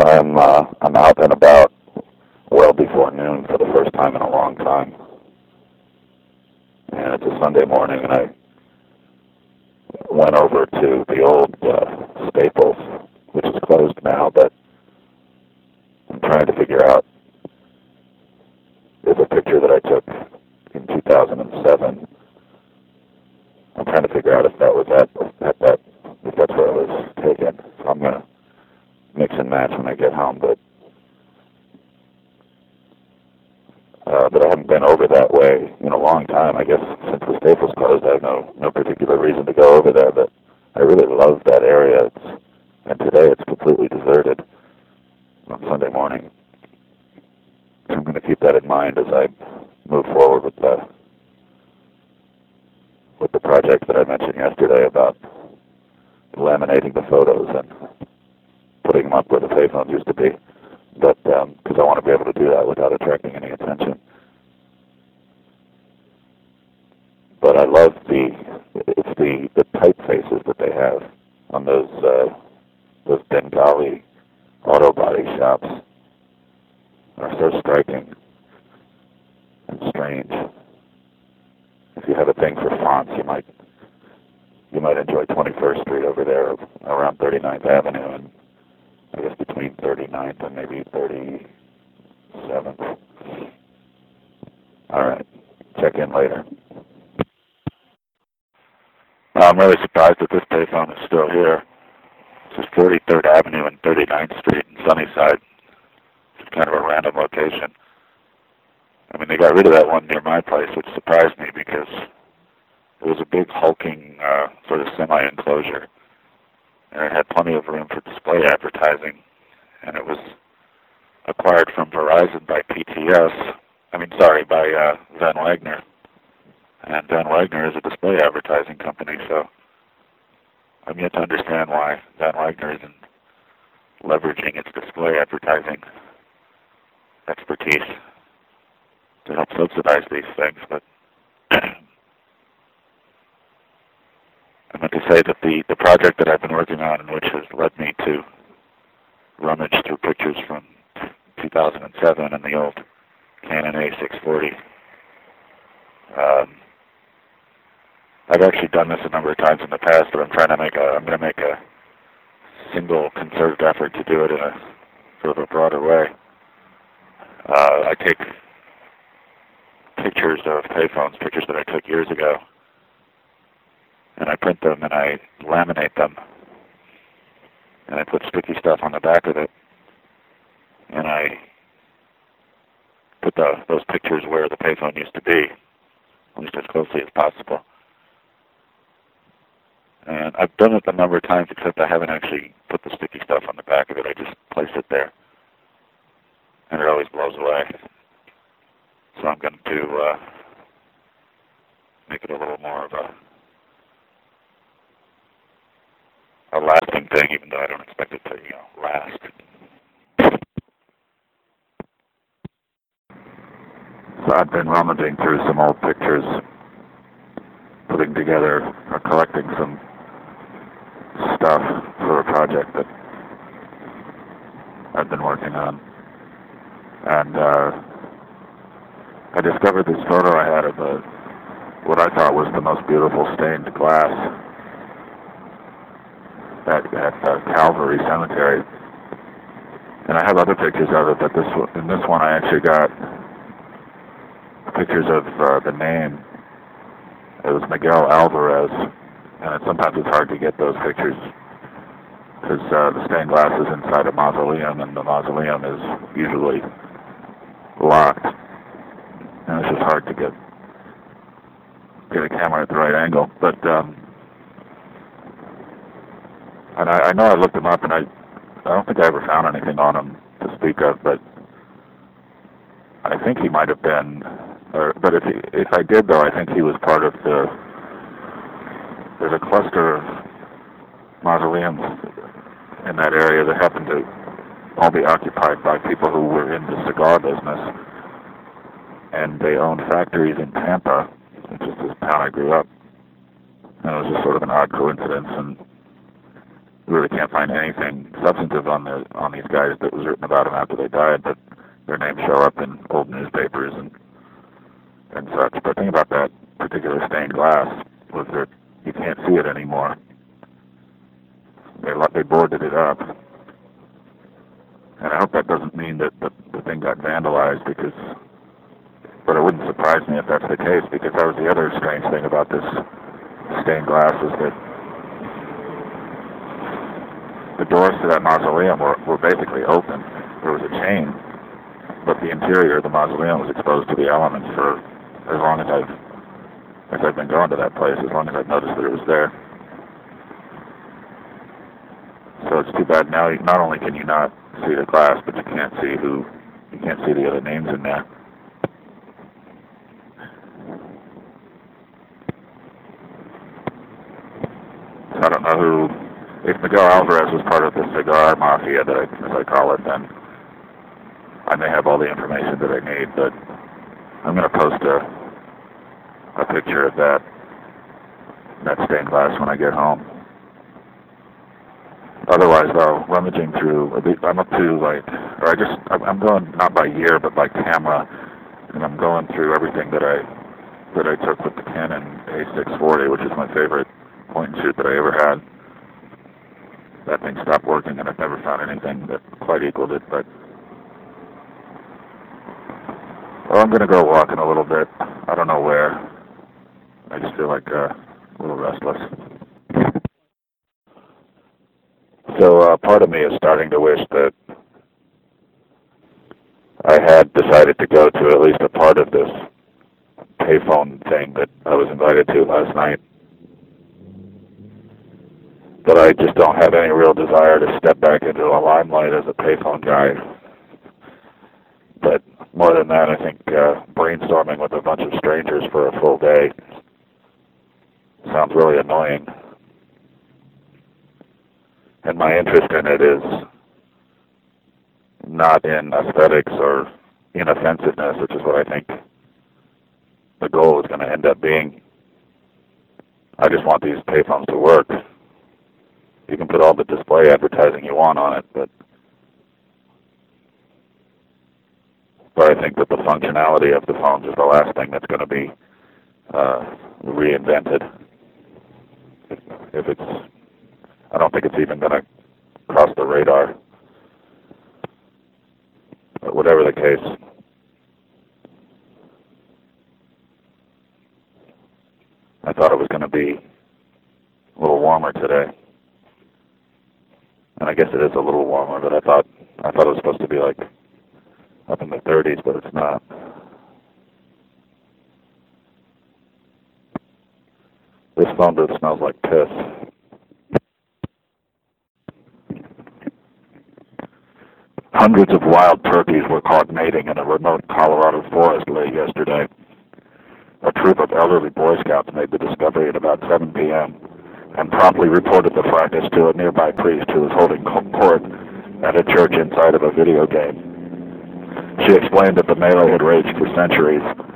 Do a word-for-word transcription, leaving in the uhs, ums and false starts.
I'm uh, I'm out and about well before noon for the first time in a long time, and it's a Sunday morning, and I went over to the old uh, Staples, which is closed now, but I'm trying to figure out if a picture that I took in two thousand seven. I'm trying to figure out if that was at at that if that's where it was taken. So I'm gonna mix and match when I get home, but uh, but I haven't been over that way in a long time. I guess since the Staples closed, I have no no particular reason to go over there. But I really love that area. It's, and today it's completely deserted on Sunday morning. So I'm going to keep that in mind as I move forward with the with the project that I mentioned yesterday about laminating the photos and putting them up where the payphones used to be. But because um, I want to be able to do that without attracting any attention. But I love the it's the the typefaces that they have on those uh, those Bengali auto body shops. Are so striking and strange. If you have a thing for fonts, you might you might enjoy twenty-first Street over there around thirty-ninth Avenue, and I guess between thirty-ninth and maybe thirty-seventh. All right, check in later. Well, I'm really surprised that this payphone is still here. This is forty-third Avenue and thirty-ninth Street in Sunnyside. It's kind of a random location. I mean, they got rid of that one near my place, which surprised me because it was a big hulking uh, sort of semi-enclosure, and it had plenty of room for display advertising, and it was acquired from Verizon by P T S, I mean, sorry, by uh, Van Wagner, and Van Wagner is a display advertising company, so I'm yet to understand why Van Wagner isn't leveraging its display advertising expertise to help subsidize these things, but I meant to say that the, the project that I've been working on, and which has led me to rummage through pictures from two thousand seven and the old Canon A six forty, um, I've actually done this a number of times in the past, but I'm trying to make a, I'm going to make a single concerted effort to do it in a sort of a broader way. Uh, I take pictures of payphones, pictures that I took years ago, and I print them and I laminate them, and I put sticky stuff on the back of it, and I put the, those pictures where the payphone used to be, at least as closely as possible. And I've done it a number of times, except I haven't actually put the sticky stuff on the back of it. I just place it there, and it always blows away. So I'm going to uh, make it a little more of a a lasting thing, even though I don't expect it to, you know, last. So I've been rummaging through some old pictures, putting together or collecting some stuff for a project that I've been working on, and uh, I discovered this photo I had of a, what I thought was the most beautiful stained glass at, at uh, Calvary Cemetery. And I have other pictures of it, but this in this one I actually got pictures of uh, the name. It was Miguel Alvarez, and it, sometimes it's hard to get those pictures because uh, the stained glass is inside a mausoleum, and the mausoleum is usually locked. And it's just hard to get get a camera at the right angle. But um, and I, I know I looked him up, and I I don't think I ever found anything on him to speak of. But I think he might have been. Or, but if he, if I did, though, I think he was part of the. There's a cluster of mausoleums in that area that happen to all be occupied by people who were in the cigar business. And they owned factories in Tampa, which is this town I grew up. And it was just sort of an odd coincidence. And we really can't find anything substantive on the on these guys that was written about them after they died, but their names show up in old newspapers and and such. But the thing about that particular stained glass was that you can't see it anymore. They they boarded it up, and I hope that doesn't mean that the, the thing got vandalized, because. But it wouldn't surprise me if that's the case, because that was the other strange thing about this stained glass, is that the doors to that mausoleum were, were basically open. There was a chain, but the interior of the mausoleum was exposed to the elements for as long as I've as I've been going to that place, as long as I've noticed that it was there. So it's too bad now. Not only can you not see the glass, but you can't see who you can't see the other names in there. I don't know who, if Miguel Alvarez was part of the cigar mafia, that I, as I call it, then I may have all the information that I need, but I'm going to post a, a picture of that, that stained glass when I get home. Otherwise, though, rummaging through, I'm up to, like, or I just, I'm going not by year, but by camera, and I'm going through everything that I, that I took with the Canon A six forty, which is my favorite point and shoot that I ever had. That thing stopped working, and I've never found anything that quite equaled it. But well, I'm gonna go walking a little bit. I don't know where. I just feel like uh, a little restless. So uh, part of me is starting to wish that I had decided to go to at least a part of this payphone thing that I was invited to last night. But I just don't have any real desire to step back into the limelight as a payphone guy. But more than that, I think uh, brainstorming with a bunch of strangers for a full day sounds really annoying. And my interest in it is not in aesthetics or inoffensiveness, which is what I think the goal is going to end up being. I just want these payphones to work. You can put all the display advertising you want on it, but but I think that the functionality of the phones is the last thing that's going to be uh, reinvented. If, if it's, I don't think it's even going to cross the radar. But whatever the case, I thought it was going to be a little warmer today. And I guess it is a little warmer, but I thought I thought it was supposed to be like up in the thirties, but it's not. This phone booth smells like piss. Hundreds of wild turkeys were caught mating in a remote Colorado forest late yesterday. A troop of elderly Boy Scouts made the discovery at about seven p.m. and promptly reported the fracas to a nearby priest who was holding court at a church inside of a video game. She explained that the melee had raged for centuries